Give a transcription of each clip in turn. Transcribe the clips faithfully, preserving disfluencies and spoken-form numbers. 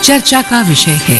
चर्चा का विषय है।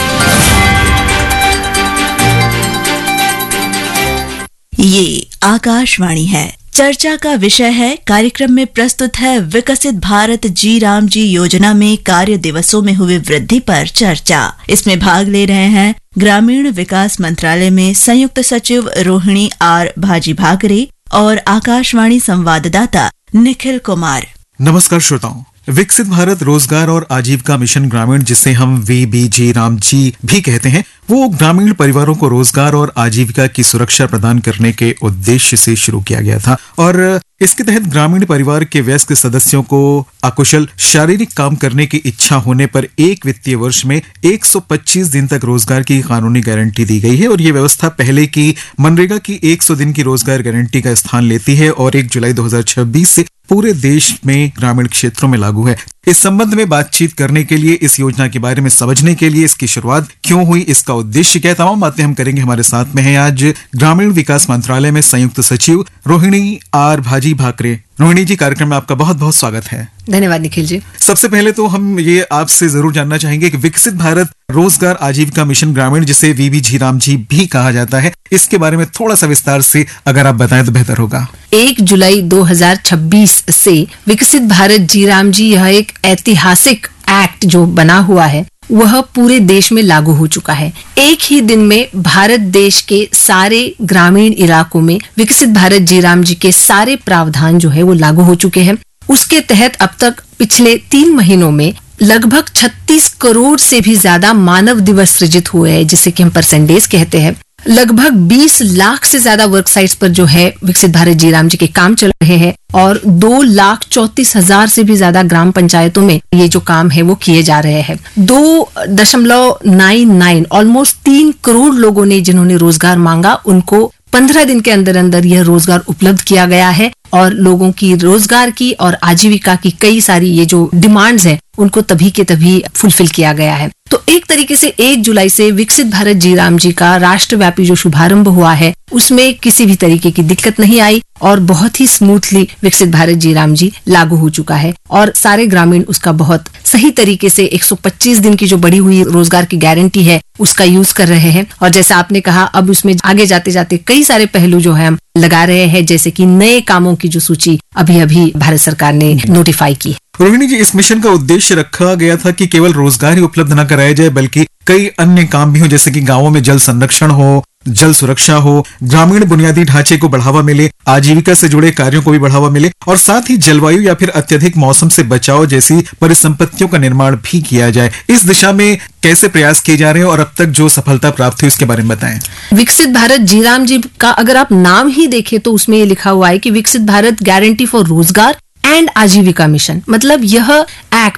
ये आकाशवाणी है। चर्चा का विषय है। कार्यक्रम में प्रस्तुत है विकसित भारत जी राम जी योजना में कार्य दिवसों में हुई वृद्धि पर चर्चा। इसमें भाग ले रहे हैं ग्रामीण विकास मंत्रालय में संयुक्त सचिव रोहिणी आर भाजी भाकरे और आकाशवाणी संवाददाता निखिल कुमार। नमस्कार श्रोताओं। विकसित भारत रोजगार और आजीविका मिशन ग्रामीण, जिसे हम वी बी जी राम जी भी कहते हैं, वो ग्रामीण परिवारों को रोजगार और आजीविका की सुरक्षा प्रदान करने के उद्देश्य से शुरू किया गया था और इसके तहत ग्रामीण परिवार के वयस्क सदस्यों को अकुशल शारीरिक काम करने की इच्छा होने पर एक वित्तीय वर्ष में एक सौ पच्चीस दिन तक रोजगार की कानूनी गारंटी दी गई है और ये व्यवस्था पहले की मनरेगा की सौ दिन की रोजगार गारंटी का स्थान लेती है और एक जुलाई दो हज़ार छब्बीस से पूरे देश में ग्रामीण क्षेत्रों में लागू है। इस संबंध में बातचीत करने के लिए, इस योजना के बारे में समझने के लिए, इसकी शुरुआत क्यों हुई, इसका उद्देश्य क्या है, तमाम बातें हम करेंगे। हमारे साथ में है आज ग्रामीण विकास मंत्रालय में संयुक्त सचिव रोहिणी आर भाजी भाकरे। रोहिणी जी, कार्यक्रम में आपका बहुत बहुत स्वागत है। धन्यवाद निखिल जी। सबसे पहले तो हम ये आपसे जरूर जानना चाहेंगे कि विकसित भारत रोजगार आजीविका मिशन ग्रामीण, जिसे वी बी जी राम जी भी कहा जाता है, इसके बारे में थोड़ा सा विस्तार से अगर आप बताएं तो बेहतर होगा। एक जुलाई दो हज़ार छब्बीस से विकसित भारत जी राम जी, यह एक ऐतिहासिक एक्ट जो बना हुआ है, वह पूरे देश में लागू हो चुका है। एक ही दिन में भारत देश के सारे ग्रामीण इलाकों में विकसित भारत जी राम जी के सारे प्रावधान जो है वो लागू हो चुके हैं। उसके तहत अब तक पिछले तीन महीनों में लगभग छत्तीस करोड़ से भी ज्यादा मानव दिवस सृजित हुए हैं, जिसे कि हम परसेंटेज कहते हैं। लगभग बीस लाख से ज्यादा वर्क साइट्स पर जो है विकसित भारत जी राम जी के काम चल रहे हैं और दो लाख चौतीस हजार से भी ज्यादा ग्राम पंचायतों में ये जो काम है वो किए जा रहे हैं। दो दशमलव नाइन नाइन ऑलमोस्ट तीन करोड़ लोगों ने जिन्होंने रोजगार मांगा, उनको पंद्रह दिन के अंदर अंदर यह रोजगार उपलब्ध किया गया है और लोगों की रोजगार की और आजीविका की कई सारी ये जो डिमांड्स हैं उनको तभी के तभी फुलफिल किया गया है। तो एक तरीके से एक जुलाई से विकसित भारत जी राम जी का राष्ट्रव्यापी जो शुभारंभ हुआ है उसमें किसी भी तरीके की दिक्कत नहीं आई और बहुत ही स्मूथली विकसित भारत जी राम जी लागू हो चुका है और सारे ग्रामीण उसका बहुत सही तरीके से एक सौ पच्चीस दिन की जो बढ़ी हुई रोजगार की गारंटी है उसका यूज कर रहे हैं। और जैसा आपने कहा, अब उसमें आगे जाते जाते कई सारे पहलू जो है हम लगा रहे हैं, जैसे कि नए कामों की जो सूची अभी अभी भारत सरकार ने नोटिफाई की। रोहिणी जी, इस मिशन का उद्देश्य रखा गया था कि केवल रोजगार ही उपलब्ध न कराया जाए बल्कि कई अन्य काम भी हो, जैसे कि गांवों में जल संरक्षण हो, जल सुरक्षा हो, ग्रामीण बुनियादी ढांचे को बढ़ावा मिले, आजीविका से जुड़े कार्यों को भी बढ़ावा मिले और साथ ही जलवायु या फिर अत्यधिक मौसम से बचाव जैसी परिसंपत्तियों का निर्माण भी किया जाए। इस दिशा में कैसे प्रयास किए जा रहे हैं और अब तक जो सफलता प्राप्त हुई उसके बारे में बताएं। विकसित भारत जी राम जी का अगर आप नाम ही देखें तो उसमें ये लिखा हुआ है कि विकसित भारत गारंटी फॉर रोजगार एंड आजीविका मिशन, मतलब यह एक्ट